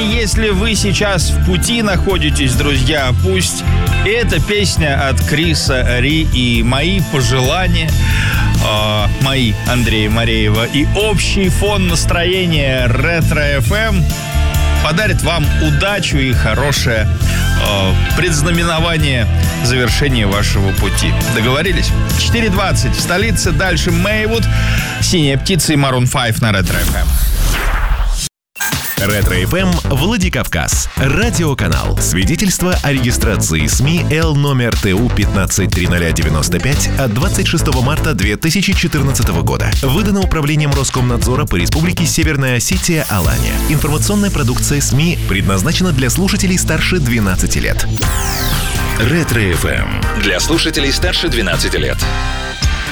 если вы сейчас в пути находитесь, друзья, пусть эта песня от Криса Ри и мои пожелания, мои Андрея Мореева, и общий фон настроения Ретро FM подарит вам удачу и хорошее предзнаменование завершения вашего пути. Договорились? 4:20 в столице, дальше Мэйвуд, «Синяя птица» и Maroon 5 на Ретро FM. Ретро FM Владикавказ. Радиоканал. Свидетельство о регистрации СМИ Л номер ТУ 15-30095 от 26 марта 2014 года. Выдано Управлением Роскомнадзора по Республике Северная Осетия Алания. Информационная продукция СМИ предназначена для слушателей старше 12 лет. Ретро FM. Для слушателей старше 12 лет.